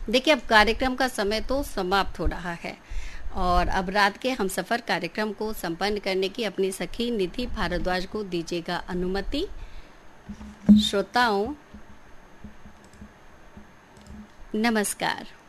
देखिए, अब कार्यक्रम का समय तो समाप्त हो रहा है और अब रात के हमसफर कार्यक्रम को संपन्न करने की अपनी सखी निधि भारद्वाज को दीजिएगा अनुमति। श्रोताओं, नमस्कार।